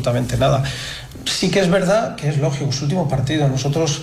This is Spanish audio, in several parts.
absolutamente nada. Sí que es verdad que es lógico, su último partido, nosotros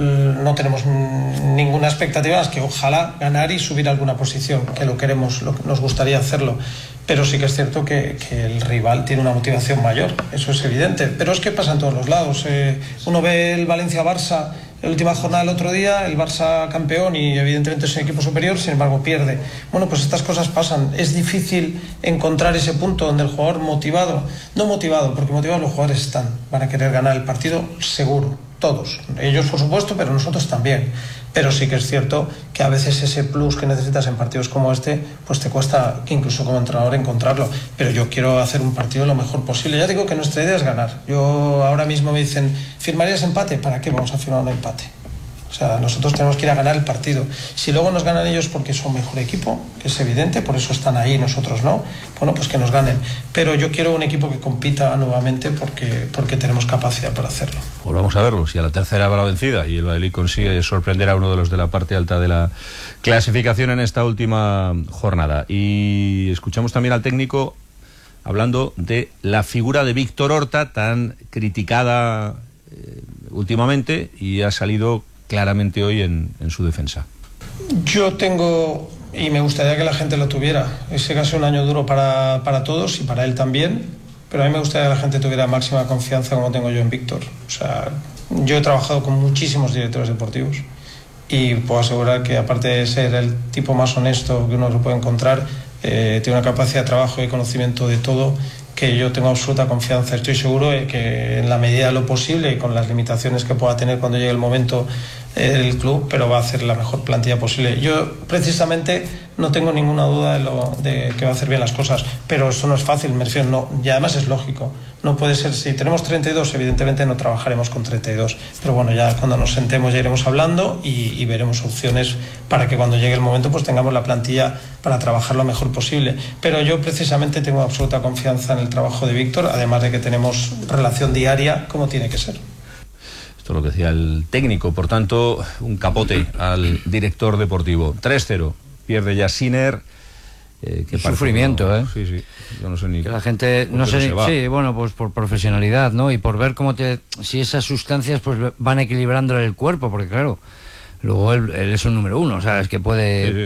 no tenemos ninguna expectativa más que ojalá ganar y subir a alguna posición, que lo queremos, nos gustaría hacerlo, pero sí que es cierto que el rival tiene una motivación mayor, eso es evidente, pero es que pasa en todos los lados. Uno ve el Valencia-Barça, la última jornada del otro día, el Barça campeón y evidentemente es un equipo superior, sin embargo pierde. Bueno, pues estas cosas pasan, es difícil encontrar ese punto donde el jugador motivado, no motivado, porque motivados los jugadores están, van a querer ganar el partido seguro, todos, ellos por supuesto, pero nosotros también. Pero sí que es cierto que a veces ese plus que necesitas en partidos como este, pues te cuesta incluso como entrenador encontrarlo. Pero yo quiero hacer un partido lo mejor posible. Ya digo que nuestra idea es ganar. Yo ahora mismo me dicen, ¿firmarías empate? ¿Para qué vamos a firmar un empate? O sea, nosotros tenemos que ir a ganar el partido. Si luego nos ganan ellos porque son mejor equipo, que es evidente, por eso están ahí, nosotros no, bueno, pues que nos ganen. Pero yo quiero un equipo que compita nuevamente porque tenemos capacidad para hacerlo. Pues vamos a verlo, si a la tercera va la vencida y el Valladolid consigue sorprender a uno de los de la parte alta de la clasificación en esta última jornada. Y escuchamos también al técnico hablando de la figura de Víctor Horta, tan criticada últimamente, y ha salido claramente hoy en su defensa. Yo tengo, y me gustaría que la gente lo tuviera, ese que ha sido un año duro para todos y para él también, pero a mí me gustaría que la gente tuviera máxima confianza como tengo yo en Víctor. O sea, yo he trabajado con muchísimos directores deportivos y puedo asegurar que, aparte de ser el tipo más honesto que uno se puede encontrar, tiene una capacidad de trabajo y conocimiento de todo que yo tengo absoluta confianza. Estoy seguro de que en la medida de lo posible y con las limitaciones que pueda tener cuando llegue el momento el club, pero va a hacer la mejor plantilla posible. Yo precisamente no tengo ninguna duda de que va a hacer bien las cosas, pero eso no es fácil, me refiero, no, y además es lógico, no puede ser, si tenemos 32 evidentemente no trabajaremos con 32, pero bueno, ya cuando nos sentemos ya iremos hablando y veremos opciones para que cuando llegue el momento pues tengamos la plantilla para trabajar lo mejor posible. Pero yo precisamente tengo absoluta confianza en el trabajo de Víctor, además de que tenemos relación diaria como tiene que ser. Esto es lo que decía el técnico, por tanto, un capote al director deportivo. 3-0, pierde ya Sinner. Qué sufrimiento, ¿eh? Sí, sí. Yo no sé ni... Que la gente, no sé ni... Sí, bueno, pues por profesionalidad, ¿no? Y por ver cómo si esas sustancias pues van equilibrando el cuerpo, porque claro, luego él es un número uno, o sea, es que puede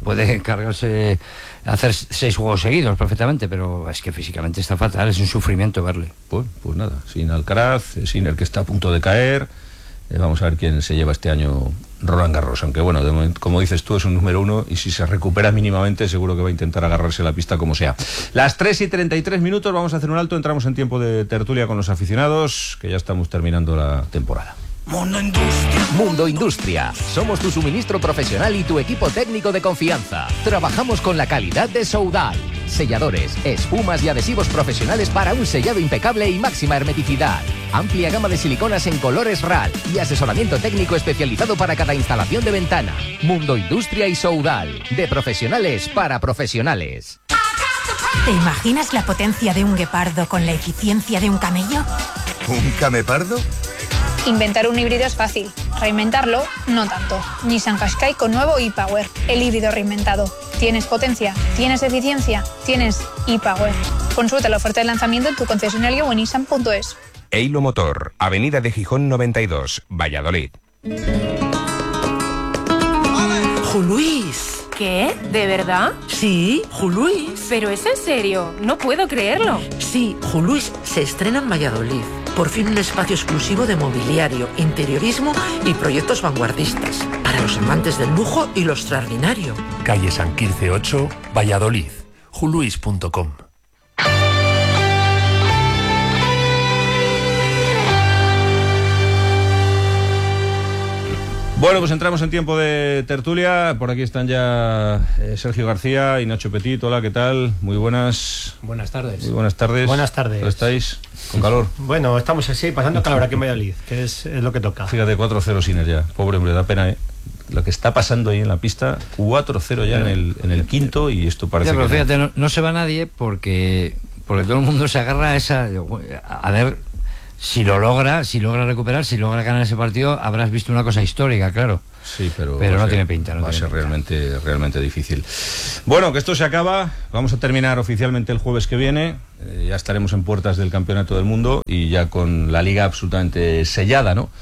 cargarse, hacer 6 juegos seguidos perfectamente, pero es que físicamente está fatal, es un sufrimiento verle. Pues nada, sin Alcaraz, sin el que está a punto de caer, vamos a ver quién se lleva este año Roland Garros, aunque bueno, de momento, como dices tú, es un número uno y si se recupera mínimamente seguro que va a intentar agarrarse a la pista como sea. Las 3:33, vamos a hacer un alto, entramos en tiempo de tertulia con los aficionados, que ya estamos terminando la temporada. Mundo Industria. Mundo Industria. Somos tu suministro profesional y tu equipo técnico de confianza. Trabajamos con la calidad de Soudal. Selladores, espumas y adhesivos profesionales para un sellado impecable y máxima hermeticidad. Amplia gama de siliconas en colores RAL y asesoramiento técnico especializado para cada instalación de ventana. Mundo Industria y Soudal. De profesionales para profesionales. ¿Te imaginas la potencia de un guepardo con la eficiencia de un camello? ¿Un camepardo? Inventar un híbrido es fácil, reinventarlo no tanto. Nissan Qashqai con nuevo e-Power, el híbrido reinventado. ¿Tienes potencia? ¿Tienes eficiencia? ¿Tienes e-Power? Consulta la oferta de lanzamiento en tu concesionario o en nissan.es. Eilo Motor, Avenida de Gijón 92, Valladolid. Juluis. ¿Qué? ¿De verdad? Sí, Juluis. Pero es en serio, no puedo creerlo. Sí, Juluis se estrena en Valladolid. Por fin un espacio exclusivo de mobiliario, interiorismo y proyectos vanguardistas. Para los amantes del lujo y lo extraordinario. Calle San Quirce 8, Valladolid. juluis.com. Bueno, pues entramos en tiempo de tertulia. Por aquí están ya Sergio García y Nacho Petit. Hola, ¿qué tal? Muy buenas. Buenas tardes. Muy buenas tardes. Buenas tardes. ¿Cómo estáis? ¿Con calor? Bueno, estamos así, pasando calor aquí en Valladolid, que es lo que toca. Fíjate, 4-0 Sinner ya. Pobre hombre, da pena, ¿eh? Lo que está pasando ahí en la pista, 4-0 ya en el quinto, y esto parece ya, pero que... Fíjate, no se va nadie porque todo el mundo se agarra a esa... A ver... si logra recuperar, si logra ganar ese partido, habrás visto una cosa histórica, claro. Sí, pero no tiene pinta. Va a ser realmente difícil. Bueno, que esto se acaba. Vamos a terminar oficialmente el jueves que viene. Ya estaremos en puertas del Campeonato del Mundo y ya con la Liga absolutamente sellada, ¿no?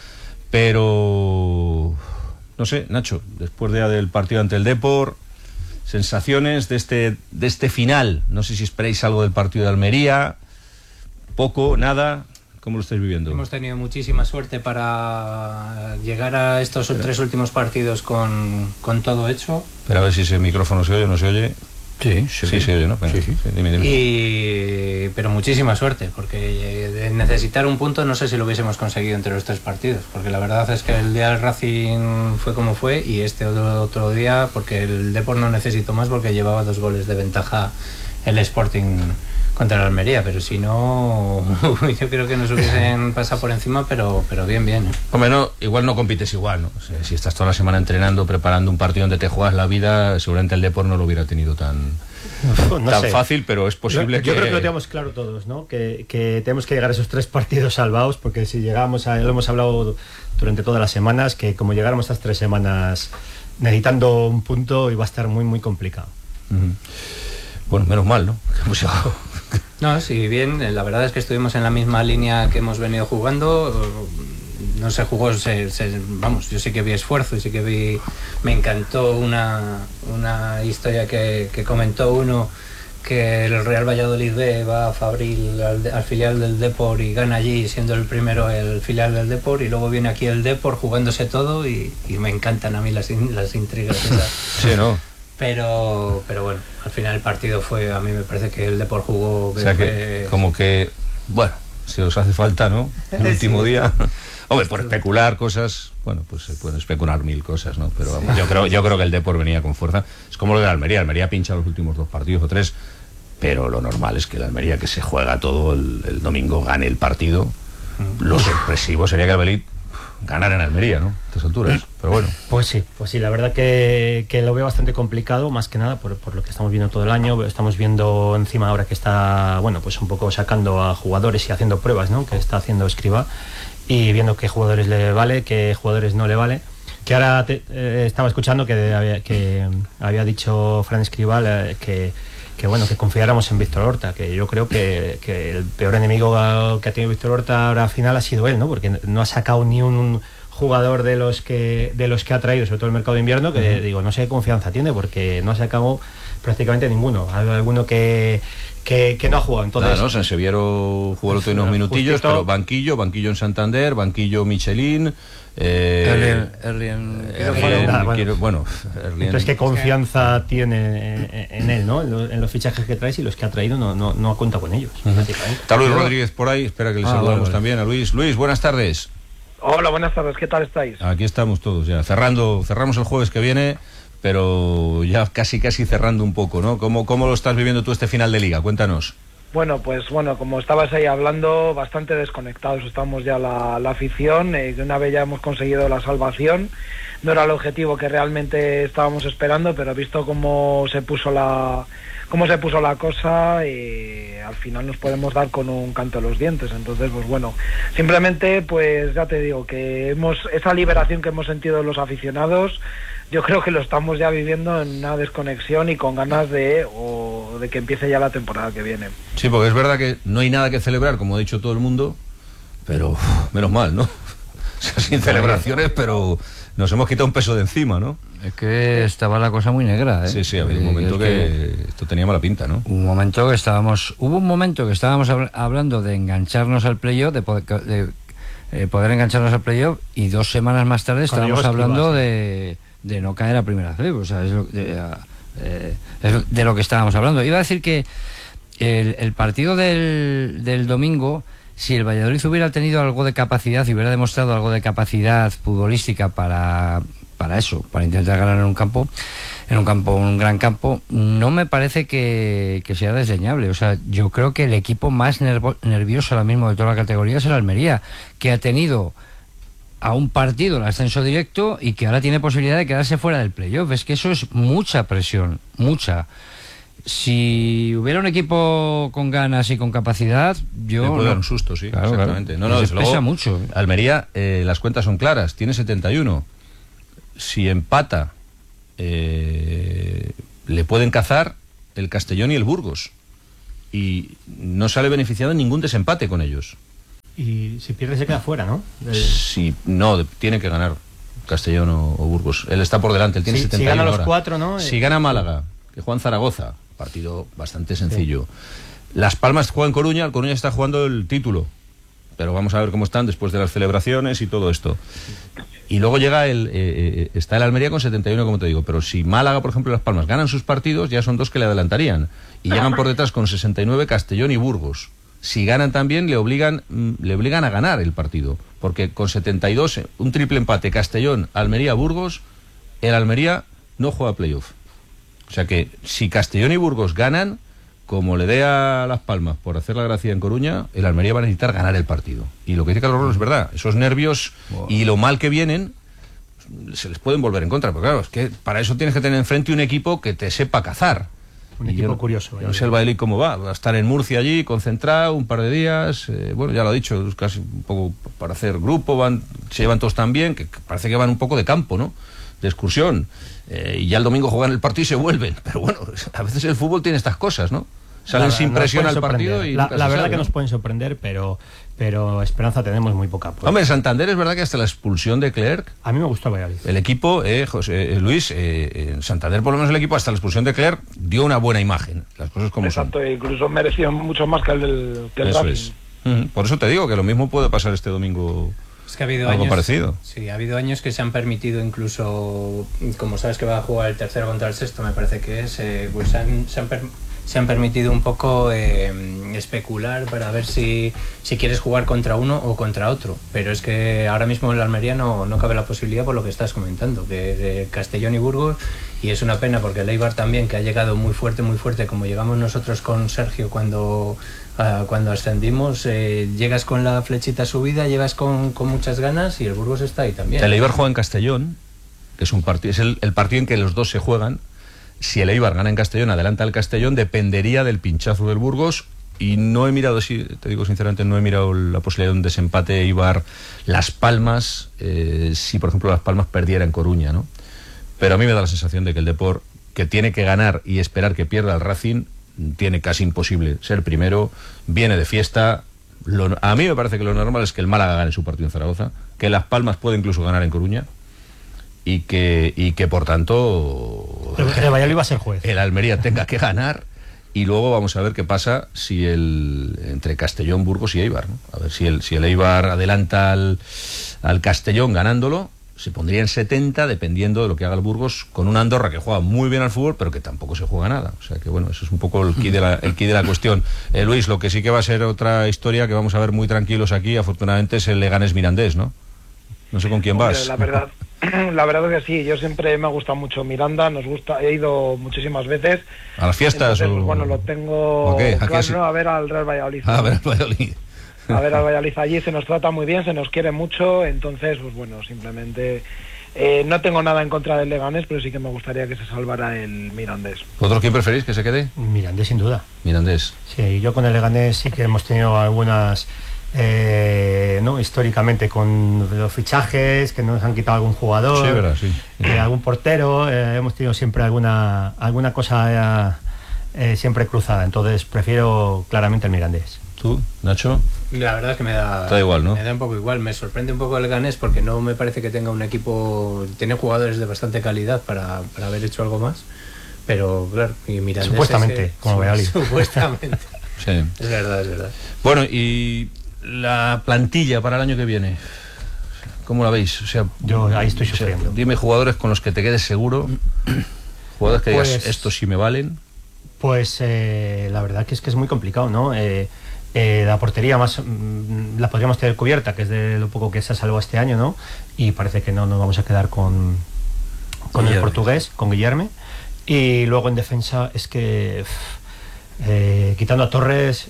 Pero no sé, Nacho, después del partido ante el Depor, sensaciones de este final. No sé si esperáis algo del partido de Almería. Poco, nada. ¿Cómo lo estáis viviendo? Hemos tenido muchísima suerte para llegar a estos 3 últimos partidos con todo hecho. Pero a ver si ese micrófono se oye o no se oye. Sí, se oye, ¿no? Venga, sí. Dime. Pero muchísima suerte, porque de necesitar un punto no sé si lo hubiésemos conseguido entre los 3 partidos, porque la verdad es que el día del Racing fue como fue y este otro día, porque el Depor no necesitó más porque llevaba 2 goles de ventaja el Sporting contra la Almería, pero si no, yo creo que nos hubiesen pasado por encima, pero bien, ¿eh? Hombre, no, igual no compites igual, ¿no? Si estás toda la semana entrenando, preparando un partido donde te juegas la vida, seguramente el Depor no lo hubiera tenido tan fácil, pero es posible yo creo que lo tenemos claro todos, ¿no? Que tenemos que llegar a esos 3 partidos salvados, porque si llegamos lo hemos hablado durante todas las semanas, que como llegáramos a estas 3 semanas necesitando un punto iba a estar muy, muy complicado. Bueno, menos mal, ¿no? No, sí, bien, la verdad es que estuvimos en la misma línea que hemos venido jugando. No se jugó, vamos, yo sí que vi esfuerzo y sí que me encantó una historia que comentó uno, que el Real Valladolid B va a Fabril al filial del Depor y gana allí siendo el primero el filial del Depor, y luego viene aquí el Depor jugándose todo y me encantan a mí las intrigas esas. Sí, ¿no? Pero bueno, al final el partido a mí me parece que el Depor jugó... O sea que, como que, bueno, si os hace falta, ¿no? El último día... Hombre, por especular cosas, bueno, pues se pueden especular 1000 cosas, ¿no? Pero vamos, yo creo que el Depor venía con fuerza. Es como lo de la Almería. Almería pincha los últimos 2 partidos o 3, pero lo normal es que la Almería, que se juega todo el domingo, gane el partido. Lo sorpresivo sería que el Belit ganar en Almería, ¿no? A estas alturas, pero bueno. Pues sí, la verdad que lo veo bastante complicado, más que nada por lo que estamos viendo todo el año. Estamos viendo encima ahora que está, bueno, pues un poco sacando a jugadores y haciendo pruebas, ¿no? Que está haciendo Escribá, y viendo qué jugadores le vale, qué jugadores no le vale. Que ahora estaba escuchando que había dicho Fran Escribá que bueno, que confiáramos en Víctor Horta, que yo creo que el peor enemigo que ha tenido Víctor Horta ahora al final ha sido él, ¿no? Porque no ha sacado ni un jugador de los que ha traído, sobre todo el mercado de invierno, que digo, no sé qué confianza tiene, porque no ha sacado prácticamente ninguno. Hay alguno que no ha jugado. Entonces, nada, ¿no? San Seviero jugó el otro unos minutillos, pero banquillo en Santander, banquillo Michelin, entonces, ¿qué confianza tiene en él, ¿no? En los fichajes que traes, y los que ha traído no ha contado con ellos. Está Luis Rodríguez por ahí, espera que le saludamos también a Luis. Luis, buenas tardes. Hola, buenas tardes, ¿qué tal estáis? Aquí estamos todos ya, cerramos el jueves que viene, pero ya casi cerrando un poco, ¿no? ¿Cómo lo estás viviendo tú este final de Liga? Cuéntanos. Bueno, como estabas ahí hablando, bastante desconectados estamos ya la afición. De una vez ya hemos conseguido la salvación. No era el objetivo que realmente estábamos esperando, pero visto cómo se puso la cosa, al final nos podemos dar con un canto a los dientes. Entonces, pues bueno, simplemente, pues ya te digo que esa liberación que hemos sentido los aficionados, yo creo que lo estamos ya viviendo en una desconexión y con ganas de que empiece ya la temporada que viene. Sí, porque es verdad que no hay nada que celebrar, como ha dicho todo el mundo, pero menos mal, ¿no? O sea, sin celebraciones, pero nos hemos quitado un peso de encima, ¿no? Es que estaba la cosa muy negra, ¿eh? Sí, había un momento que esto tenía mala pinta, ¿no? Hubo un momento que estábamos hablando de engancharnos al playoff, de poder engancharnos al playoff, y 2 semanas más tarde estábamos hablando de no caer a primera vez. O sea, es de lo que estábamos hablando. Iba a decir que el partido del domingo, si el Valladolid hubiera tenido algo de capacidad y hubiera demostrado algo de capacidad futbolística para intentar ganar en un gran campo, no me parece que sea desdeñable. O sea, yo creo que el equipo más nervioso ahora mismo de toda la categoría es el Almería, que ha tenido a un partido el ascenso directo y que ahora tiene posibilidad de quedarse fuera del playoff. Es que eso es mucha presión, mucha. Si hubiera un equipo con ganas y con capacidad, yo... Le puede dar un susto, sí, claro, exactamente. Claro. No, pesa mucho. Almería, las cuentas son claras, tiene 71. Si empata, le pueden cazar el Castellón y el Burgos. Y no sale beneficiado en ningún desempate con ellos. Y si pierde se queda fuera, ¿no? Si no, tiene que ganar Castellón o Burgos. Él está por delante, él tiene 71 si gana los ahora. 4, ¿no? Si gana Málaga, que juega en Zaragoza, partido bastante sencillo. Las Palmas juega en Coruña, el Coruña está jugando el título, pero vamos a ver cómo están después de las celebraciones y todo esto. Y luego llega está el Almería con 71, como te digo, pero si Málaga, por ejemplo, y Las Palmas ganan sus partidos, ya son 2 que le adelantarían. Y llegan por detrás con 69 Castellón y Burgos. Si ganan también, le obligan a ganar el partido, porque con 72, un triple empate Castellón, Almería, Burgos, el Almería no juega playoff. O sea que si Castellón y Burgos ganan, como le dé a Las Palmas por hacer la gracia en Coruña, el Almería va a necesitar ganar el partido. Y lo que dice Carlos Rolo es verdad, esos nervios y lo mal que vienen se les pueden volver en contra, pero claro, es que para eso tienes que tener enfrente un equipo que te sepa cazar. Un equipo curioso. No sé el Valladolid cómo va a estar en Murcia allí, concentrado, un par de días, bueno, ya lo he dicho, casi un poco para hacer grupo, se llevan todos tan bien, que parece que van un poco de campo, ¿no? De excursión, y ya el domingo juegan el partido y se vuelven, pero bueno, a veces el fútbol tiene estas cosas, ¿no? Salen sin presión al partido y la verdad que nos pueden sorprender, pero esperanza tenemos muy poca. Pues. Hombre, en Santander es verdad que hasta la expulsión de Clerc, a mí me gustó Valladolid. El equipo, Luis, en Santander por lo menos el equipo hasta la expulsión de Clerc dio una buena imagen, las cosas como Exacto, son. Incluso mereció mucho más que el Racing. Por eso te digo que lo mismo puede pasar este domingo. Es que ha habido algo años, parecido. Sí, ha habido años que se han permitido incluso, como sabes que va a jugar el tercero contra el sexto, me parece que es, pues se han permitido un poco especular para ver si quieres jugar contra uno o contra otro. Pero es que ahora mismo en la Almería no cabe la posibilidad por lo que estás comentando, de Castellón y Burgos, y es una pena porque el Eibar también, que ha llegado muy fuerte, como llegamos nosotros con Sergio cuando ascendimos, llegas con la flechita subida, llegas con muchas ganas, y el Burgos está ahí también. El Eibar juega en Castellón, que es un partido, es el partido en que los dos se juegan. Si el Eibar gana en Castellón, adelanta al Castellón, dependería del pinchazo del Burgos, y no he mirado, sí, te digo sinceramente, no he mirado la posibilidad de un desempate Eibar-Las Palmas, si por ejemplo Las Palmas perdiera en Coruña, ¿no? Pero a mí me da la sensación de que el Depor, que tiene que ganar y esperar que pierda el Racing, tiene casi imposible ser primero, viene de fiesta. A mí me parece que lo normal es que el Málaga gane su partido en Zaragoza, que Las Palmas puede incluso ganar en Coruña, y que por tanto el Valladolid va a ser juez. El Almería tenga que ganar, y luego vamos a ver qué pasa si entre Castellón, Burgos y Eibar, ¿no? A ver si el Eibar adelanta al Castellón ganándolo, se pondría en 70, dependiendo de lo que haga el Burgos, con una Andorra que juega muy bien al fútbol, pero que tampoco se juega nada. O sea que bueno, eso es un poco el quid de la cuestión. Luis, lo que sí que va a ser otra historia que vamos a ver muy tranquilos aquí, afortunadamente, es el Leganés Mirandés, ¿no? No sé con quién vas. La verdad es que sí, yo siempre me ha gustado mucho Miranda, he ido muchísimas veces. ¿A las fiestas? Entonces, pues, bueno, lo tengo claro, a ver al Real Valladolid. A ver al Valladolid. A ver al Valladolid allí, se nos trata muy bien, se nos quiere mucho, entonces, pues bueno, simplemente no tengo nada en contra del Leganés, pero sí que me gustaría que se salvara el Mirandés. ¿Vosotros quién preferís que se quede? Mirandés, sin duda. Mirandés. Sí, yo con el Leganés sí que hemos tenido algunas... ¿no? Históricamente con los fichajes que nos han quitado algún jugador, sí, verdad, sí. Algún portero, hemos tenido siempre alguna cosa siempre cruzada, entonces prefiero claramente el Mirandés. ¿Tú, Nacho? La verdad es que me da igual, ¿no? Me da un poco igual, me sorprende un poco el Leganés porque no me parece que tenga un equipo, tiene jugadores de bastante calidad para haber hecho algo más, pero claro, y Mirandés supuestamente, como Valladolid. Supuestamente. Sí. Es verdad. Bueno, y la plantilla para el año que viene, ¿cómo la veis? O sea, yo ahí estoy sufriendo. Dime jugadores con los que te quedes seguro, jugadores que digas, estos sí me valen. Pues la verdad que es muy complicado, ¿no? La portería más la podríamos tener cubierta, que es de lo poco que se ha salvado este año, ¿no? Y parece que no nos vamos a quedar con el portugués, con Guillerme. Y luego en defensa es que quitando a Torres,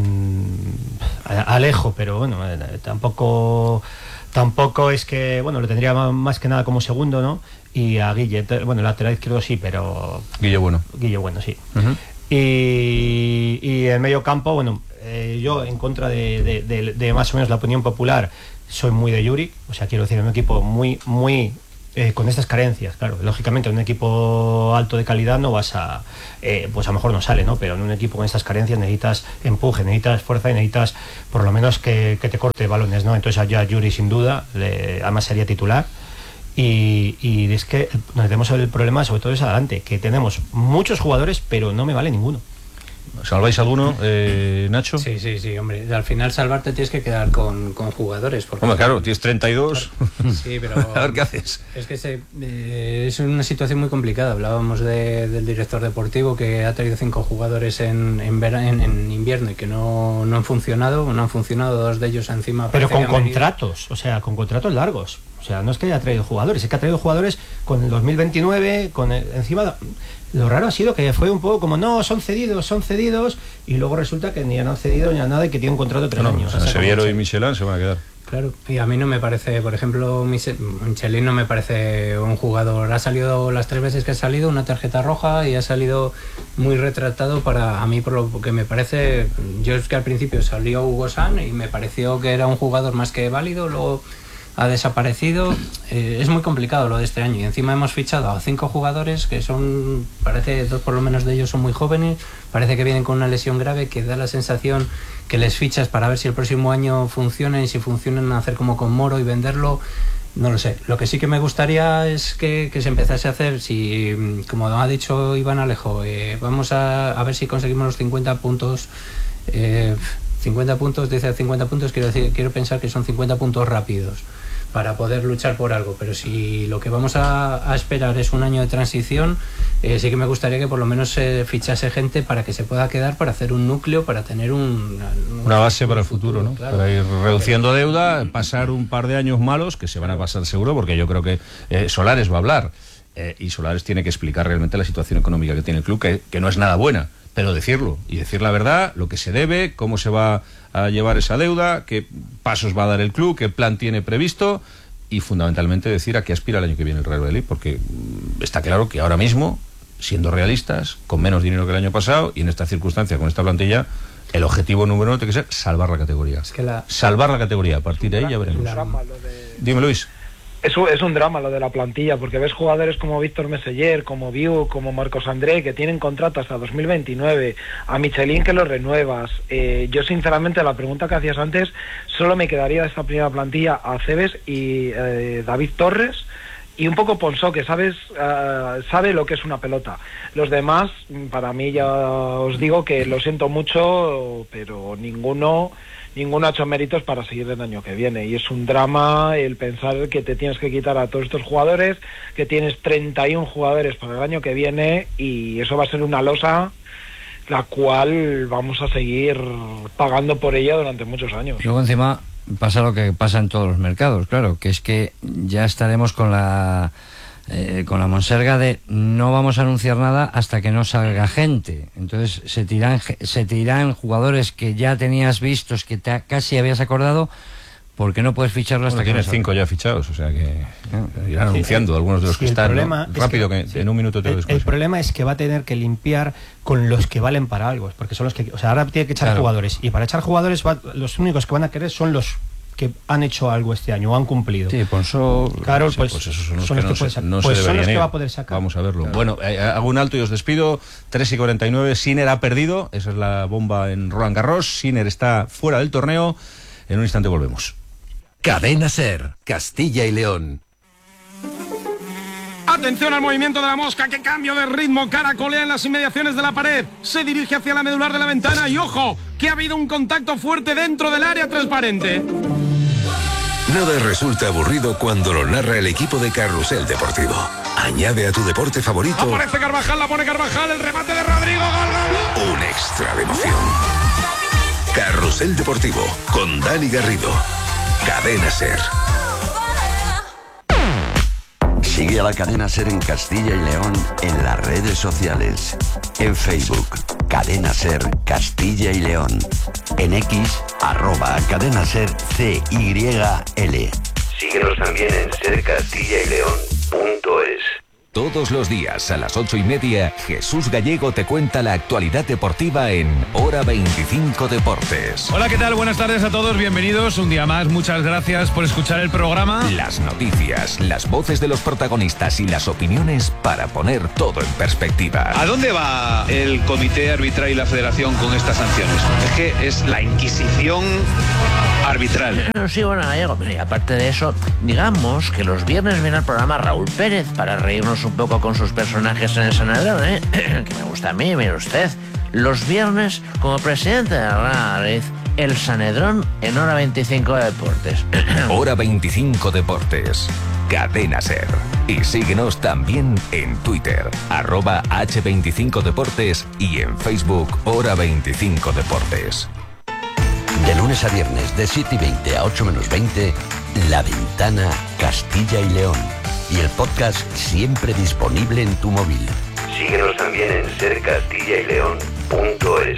Alejo, pero bueno, tampoco es que, bueno, lo tendría más que nada como segundo, ¿no? Y a Guille, bueno, lateral izquierdo sí, pero... Guille bueno, sí. Y en medio campo, bueno, yo en contra de más o menos la opinión popular, soy muy de Juric, o sea, quiero decir, un equipo muy con estas carencias, claro, lógicamente en un equipo alto de calidad no vas a, pues a lo mejor no sale, ¿no? Pero en un equipo con estas carencias necesitas empuje, necesitas fuerza y necesitas por lo menos que te corte balones, ¿no? Entonces ya Juric sin duda, además sería titular. Y es que donde tenemos el problema sobre todo es adelante, que tenemos muchos jugadores pero no me vale ninguno. ¿Salváis alguno, Nacho? Sí, hombre. Al final salvarte tienes que quedar con jugadores. Porque hombre, claro, tienes 32. Sí, pero a ver qué haces. Es que es una situación muy complicada. Hablábamos del director deportivo que ha traído 5 jugadores en invierno y que no han funcionado. No han funcionado 2 de ellos encima. Pero con contratos, o sea, con contratos largos. O sea, no es que haya traído jugadores, es que ha traído jugadores con el 2029, encima. Lo raro ha sido que fue un poco como, no, son cedidos, y luego resulta que ni han cedido ni a nada y que tiene un contrato de 3 años. Severo y Michelin se van a quedar. Claro, y a mí no me parece, por ejemplo, Michelin no me parece un jugador. Ha salido las 3 veces que ha salido una tarjeta roja y ha salido muy retratado para a mí, por lo que me parece. Yo es que al principio salió Hugo San y me pareció que era un jugador más que válido, luego ha desaparecido. Es muy complicado lo de este año y encima hemos fichado a 5 jugadores que son, parece 2 por lo menos de ellos son muy jóvenes, parece que vienen con una lesión grave que da la sensación que les fichas para ver si el próximo año funcionan y si funcionan hacer como con Moro y venderlo. No lo sé. Lo que sí que me gustaría es que se empezase a hacer, si como ha dicho Iván Alejo, vamos a ver si conseguimos los 50 puntos. 50 puntos, dice 50 puntos, quiero pensar que son 50 puntos rápidos para poder luchar por algo, pero si lo que vamos a esperar es un año de transición, sí que me gustaría que por lo menos se fichase gente para que se pueda quedar, para hacer un núcleo, para tener una base para el futuro, ¿no? Claro. Para ir reduciendo deuda, pasar un par de años malos, que se van a pasar seguro, porque yo creo que Solares va a hablar, y Solares tiene que explicar realmente la situación económica que tiene el club, que no es nada buena, pero decirlo, y decir la verdad, lo que se debe, cómo se va a llevar esa deuda, qué pasos va a dar el club, qué plan tiene previsto, y fundamentalmente decir a qué aspira el año que viene el Real Valladolid, porque está claro que ahora mismo, siendo realistas, con menos dinero que el año pasado, y en esta circunstancia, con esta plantilla, el objetivo número 1 tiene que ser salvar la categoría. Salvar la categoría, a partir de ahí ya veremos. Dime, Luis. Es un drama lo de la plantilla, porque ves jugadores como Víctor Meseller, como Viu, como Marcos André, que tienen contrato hasta 2029, a Michelin que lo renuevas. Yo sinceramente, la pregunta que hacías antes, solo me quedaría de esta primera plantilla a Cebes y David Torres, y un poco Ponsó, que sabe lo que es una pelota. Los demás, para mí ya os digo que lo siento mucho, pero ninguno ha hecho méritos para seguir el año que viene, y es un drama el pensar que te tienes que quitar a todos estos jugadores, que tienes 31 jugadores para el año que viene, y eso va a ser una losa la cual vamos a seguir pagando por ella durante muchos años. Luego encima pasa lo que pasa en todos los mercados, claro, que es que ya estaremos con la monserga de no vamos a anunciar nada hasta que no salga gente. Entonces se tiran jugadores que ya tenías vistos, que casi habías acordado, porque no puedes ficharlo hasta que tienes 5 ya fichados, o sea que irán anunciando algunos de los que están, ¿no? Rápido, que en un minuto te lo descuento. El problema es que va a tener que limpiar con los que valen para algo, porque son los que, o sea, ahora tiene que echar jugadores, y para echar jugadores los únicos que van a querer son los que han hecho algo este año o han cumplido. Sí, Ponso. Claro, pues esos son los que va a poder sacar. Vamos a verlo. Claro. Bueno, hago un alto y os despido. 3:49. Sinner ha perdido. Esa es la bomba en Roland Garros. Sinner está fuera del torneo. En un instante volvemos. Cadena SER, Castilla y León. Atención al movimiento de la mosca, qué cambio de ritmo, caracolea en las inmediaciones de la pared, se dirige hacia la medular de la ventana y ojo, que ha habido un contacto fuerte dentro del área transparente. Nada resulta aburrido cuando lo narra el equipo de Carrusel Deportivo. Añade a tu deporte favorito. Aparece Carvajal, la pone Carvajal, el remate de Rodrigo, gol. Un extra de emoción. Carrusel Deportivo, con Dani Garrido. Cadena SER. Sigue a la Cadena SER en Castilla y León en las redes sociales. En Facebook, Cadena SER Castilla y León. En X, @Cadena SER CYL. Síguenos también en sercastillaYleón.es. Todos los días a las 8:30, Jesús Gallego te cuenta la actualidad deportiva en Hora 25 Deportes. Hola, ¿qué tal? Buenas tardes a todos, bienvenidos un día más. Muchas gracias por escuchar el programa. Las noticias, las voces de los protagonistas y las opiniones para poner todo en perspectiva. ¿A dónde va el comité arbitral y la federación con estas sanciones? Es que es la Inquisición arbitral. Sí, bueno, Gallego, pero y aparte de eso, digamos que los viernes viene al programa Raúl Pérez para reírnos un poco con sus personajes en el Sanedrón, que me gusta a mí, mire usted. Los viernes, como presidente de la Madrid, el Sanedrón en Hora 25 Deportes. Hora 25 Deportes. Cadena SER. Y síguenos también en Twitter, @H25Deportes y en Facebook, Hora 25 Deportes. De lunes a viernes, de 7:20 a 8 menos 20, La Ventana Castilla y León. Y el podcast siempre disponible en tu móvil. Síguenos también en sercastillayleón.es.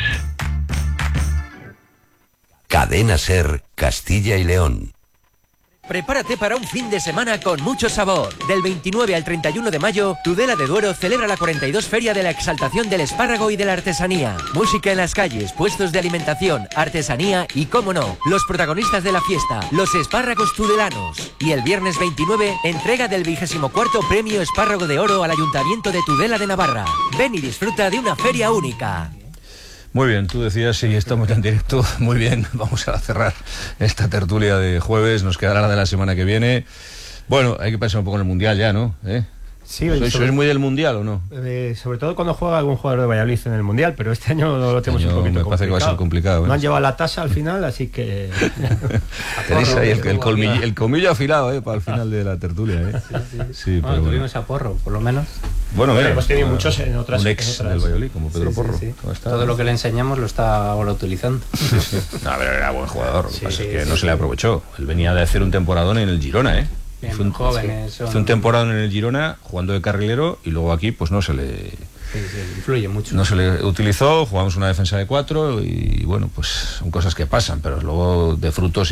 Cadena SER Castilla y León. Prepárate para un fin de semana con mucho sabor. Del 29 al 31 de mayo, Tudela de Duero celebra la 42 Feria de la Exaltación del Espárrago y de la Artesanía. Música en las calles, puestos de alimentación, artesanía y, cómo no, los protagonistas de la fiesta, los espárragos tudelanos. Y el viernes 29, entrega del 24º Premio Espárrago de Oro al Ayuntamiento de Tudela de Navarra. Ven y disfruta de una feria única. Muy bien, tú decías, sí, estamos ya en directo. Muy bien, vamos a cerrar esta tertulia de jueves. Nos quedará la de la semana que viene. Bueno, hay que pensar un poco en el Mundial ya, ¿no? Sí, ¿Sois muy del Mundial o no? Sobre todo cuando juega algún jugador de Valladolid en el Mundial, pero este año lo tenemos un poquito complicado. Me parece que va a ser complicado. No han llevado la tasa al final, así que... Tenéis ahí el colmillo afilado, para el final de la tertulia, Sí, pero tuvimos a Porro, por lo menos. Bueno, mira, hemos tenido muchos en otras... Un ex del Valladolid, como Pedro Porro. Sí. Todo lo que le enseñamos lo está ahora utilizando. Sí. No, pero era buen jugador, lo que pasa es que no se le aprovechó. Él venía de hacer un temporadón en el Girona, Fue un temporada en el Girona jugando de carrilero y luego aquí pues no se le influye mucho. No se le utilizó, jugamos una defensa de 4 y bueno, pues son cosas que pasan, pero luego de frutos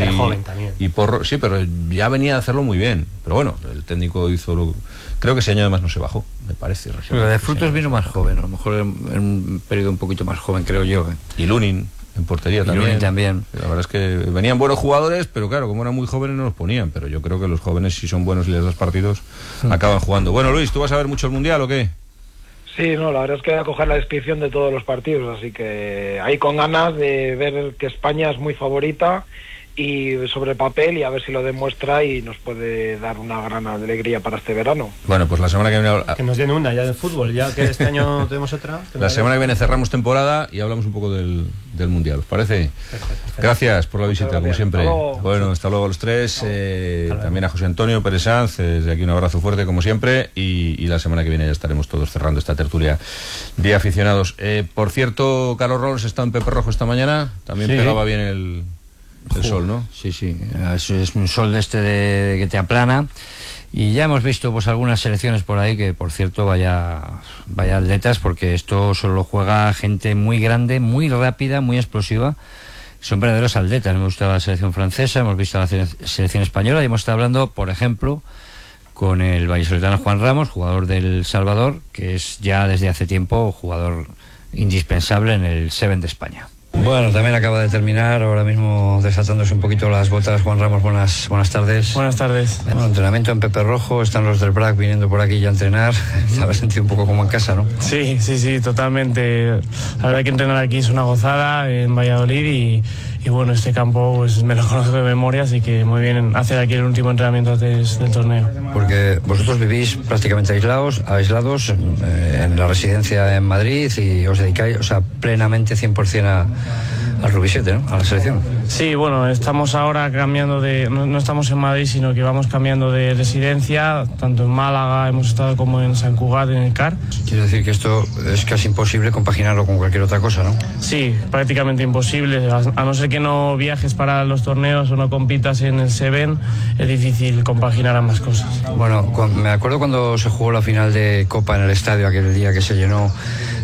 y Porro, sí, pero ya venía a hacerlo muy bien. Pero bueno, el técnico hizo creo que ese año además no se bajó, me parece. Pero de frutos vino más joven, a lo mejor en un periodo un poquito más joven, creo yo. Y Lunin en portería también. La verdad es que venían buenos jugadores, pero claro, como eran muy jóvenes no los ponían. Pero yo creo que los jóvenes, si son buenos y les das partidos, acaban jugando. Bueno, Luis, ¿tú vas a ver mucho el Mundial o qué? Sí, no, la verdad es que voy a coger la descripción de todos los partidos, así que ahí con ganas de ver que España es muy favorita y sobre papel, y a ver si lo demuestra y nos puede dar una gran alegría para este verano. Bueno, pues la semana que viene... Que nos den una ya de fútbol, ya que este año tenemos otra. La semana que viene cerramos temporada y hablamos un poco del Mundial, ¿os parece? Perfecto. Gracias por la visita, como siempre. Bueno, hasta luego a los tres, también a José Antonio Pérez Sanz, desde aquí un abrazo fuerte como siempre, y la semana que viene ya estaremos todos cerrando esta tertulia de aficionados. Por cierto, Carlos Rols está en Pepe Rojo esta mañana, también pegaba bien el sol, ¿no? Sí, es un sol de que te aplana. Y ya hemos visto pues algunas selecciones por ahí que, por cierto, vaya atletas, porque esto solo juega gente muy grande, muy rápida, muy explosiva. Son verdaderos atletas. Hemos visto a la selección francesa, hemos visto a la selección española y hemos estado hablando, por ejemplo, con el vallisoletano Juan Ramos, jugador del Salvador, que es ya desde hace tiempo jugador indispensable en el Seven de España. Bueno, también acaba de terminar, ahora mismo desatándose un poquito las botas. Juan Ramos, buenas tardes. Buenas tardes. Bueno, entrenamiento en Pepe Rojo, están los del BRAC viniendo por aquí ya a entrenar. Te habéis sentido un poco como en casa, ¿no? Sí, totalmente. La verdad que entrenar aquí es una gozada en Valladolid y bueno, este campo pues me lo conozco de memoria, así que muy bien hacer aquí el último entrenamiento antes del torneo. Porque vosotros vivís prácticamente aislados en la residencia en Madrid y os dedicáis, plenamente 100% al Rubisete, ¿no? A la selección. Sí, bueno, estamos ahora cambiando no estamos en Madrid, sino que vamos cambiando de residencia, tanto en Málaga hemos estado como en Sant Cugat, en el CAR. Quiero decir que esto es casi imposible compaginarlo con cualquier otra cosa, ¿no? Sí, prácticamente imposible, a no ser que no viajes para los torneos o no compitas en el Seven, es difícil compaginar ambas cosas. Bueno, me acuerdo cuando se jugó la final de Copa en el estadio aquel día que se llenó.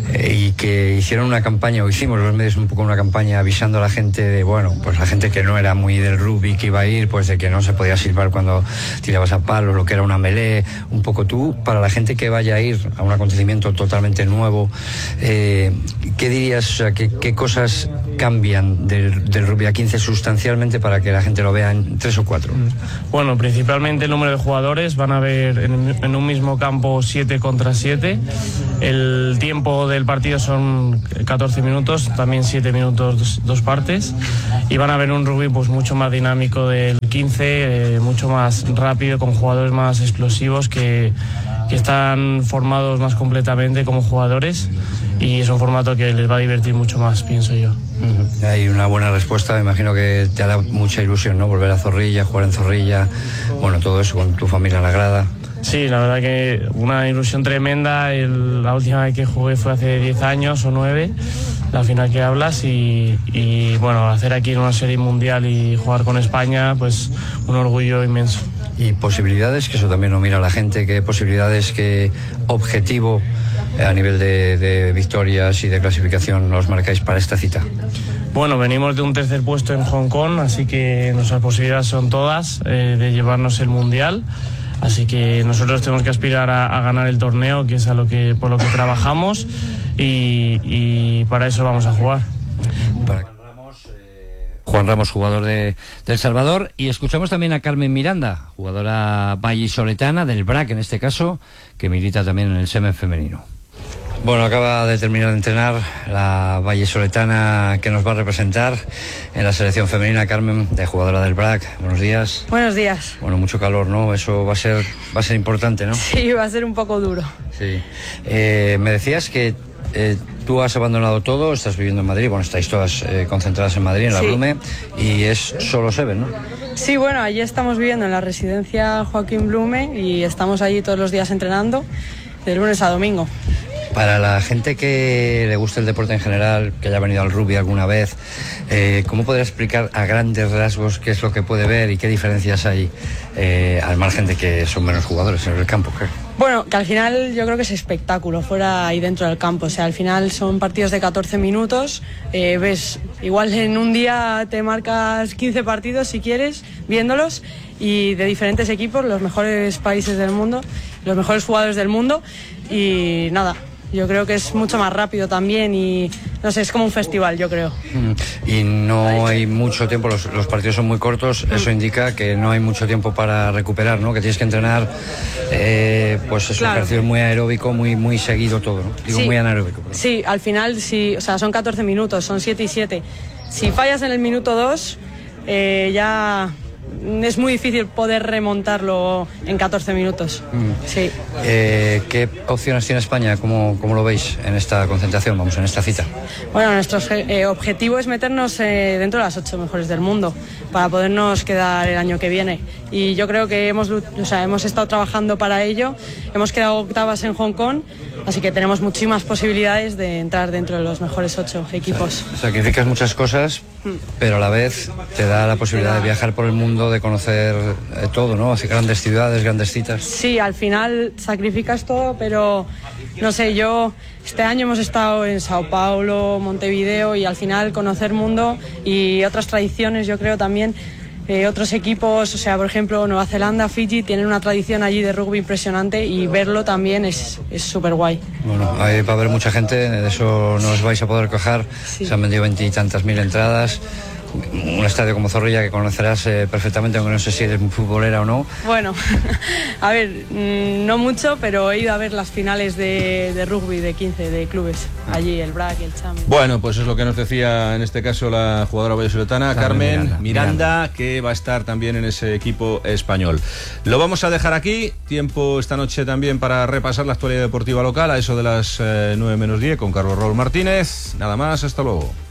y que hicieron una campaña, o hicimos los medios un poco una campaña avisando a la gente de, bueno, pues la gente que no era muy del rugby que iba a ir, pues de que no se podía silbar cuando tirabas a palos, lo que era una melee, un poco tú, para la gente que vaya a ir a un acontecimiento totalmente nuevo, ¿qué dirías, o sea, qué cosas cambian del rugby a 15 sustancialmente para que la gente lo vea en 3 o 4? Bueno, principalmente el número de jugadores, van a haber en un mismo campo 7 contra 7, el tiempo del partido son 14 minutos, también 7 minutos dos partes, y van a ver un rugby pues mucho más dinámico del 15, mucho más rápido, con jugadores más explosivos que están formados más completamente como jugadores, y es un formato que les va a divertir mucho más, pienso yo. Hay una buena respuesta, me imagino que te hará mucha ilusión, ¿no? Volver a Zorrilla, jugar en Zorrilla, bueno, todo eso con tu familia en la grada. Sí, la verdad que una ilusión tremenda. La última vez que jugué fue hace 10 años o 9, la final que hablas, y bueno, hacer aquí una serie mundial y jugar con España, pues un orgullo inmenso. Y posibilidades, que eso también lo mira la gente, qué posibilidades, qué objetivo a nivel de victorias y de clasificación nos marcáis para esta cita. Bueno, venimos de un tercer puesto en Hong Kong, así que nuestras posibilidades son todas de llevarnos el mundial. Así que nosotros tenemos que aspirar a ganar el torneo, que es por lo que trabajamos, y para eso vamos a jugar. Juan Ramos, jugador de El Salvador, y escuchamos también a Carmen Miranda, jugadora vallisoletana del BRAC en este caso, que milita también en el Semen femenino. Bueno, acaba de terminar de entrenar la vallisoletana que nos va a representar en la selección femenina, Carmen, de jugadora del BRAC. Buenos días. Buenos días. Bueno, mucho calor, ¿no? Eso va a ser importante, ¿no? Sí, va a ser un poco duro. Sí. Me decías que tú has abandonado todo, estás viviendo en Madrid, bueno, estáis todas concentradas en Madrid, en la Blume, y es solo Seven, ¿no? Sí, bueno, allí estamos viviendo en la residencia Joaquín Blume y estamos allí todos los días entrenando, de lunes a domingo. Para la gente que le guste el deporte en general, que haya venido al rugby alguna vez, ¿cómo podría explicar a grandes rasgos qué es lo que puede ver y qué diferencias hay, al margen de que son menos jugadores en el campo? Bueno, que al final yo creo que es espectáculo fuera y dentro del campo. O sea, al final son partidos de 14 minutos. Ves, igual en un día te marcas 15 partidos si quieres, viéndolos, y de diferentes equipos, los mejores países del mundo, los mejores jugadores del mundo, y nada. Yo creo que es mucho más rápido también y, no sé, es como un festival, yo creo. Y no hay mucho tiempo, los partidos son muy cortos, eso indica que no hay mucho tiempo para recuperar, ¿no? Que tienes que entrenar, pues es un ejercicio muy aeróbico, muy seguido todo, ¿no? Digo, sí, muy anaeróbico. Perdón. Sí, al final, sí, o sea, son 14 minutos, son 7 y 7. Si fallas en el minuto 2, ya es muy difícil poder remontarlo en 14 minutos. Sí. ¿Qué opciones tiene España? ¿Cómo lo veis en esta concentración, vamos, en esta cita? Bueno, nuestro objetivo es meternos dentro de las 8 mejores del mundo para podernos quedar el año que viene. Y yo creo que hemos estado trabajando para ello. Hemos quedado octavas en Hong Kong, así que tenemos muchísimas posibilidades de entrar dentro de los mejores 8 equipos. Sacrificas muchas cosas, pero a la vez te da la posibilidad de viajar por el mundo, de conocer todo, ¿no? Hacia grandes ciudades, grandes citas. Sí, al final sacrificas todo, pero no sé, este año hemos estado en Sao Paulo, Montevideo, y al final conocer mundo y otras tradiciones, yo creo también. Otros equipos, o sea, por ejemplo, Nueva Zelanda, Fiji, tienen una tradición allí de rugby impresionante, y verlo también es súper guay. Bueno, ahí va a haber mucha gente, de eso no os vais a poder quejar. Sí. Se han vendido 20 y tantas mil entradas. Un estadio como Zorrilla que conocerás perfectamente, aunque no sé si eres muy futbolera o no. Bueno, a ver, no mucho, pero he ido a ver las finales de rugby de 15 de clubes, allí el BRAC y el Cham. Bueno, pues es lo que nos decía en este caso la jugadora vallisoletana, Carmen Miranda, que va a estar también en ese equipo español. Lo vamos a dejar aquí, tiempo esta noche también para repasar la actualidad deportiva local a eso de las 9 menos 10 con Carlos Raúl Martínez. Nada más, hasta luego.